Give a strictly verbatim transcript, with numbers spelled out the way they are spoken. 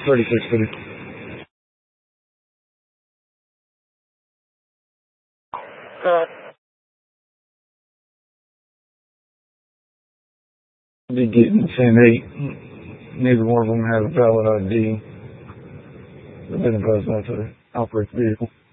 thirty-six fifty. Uh, Be getting ten eight. Neither one of them have a valid I D. They've been advised not to operate the vehicle.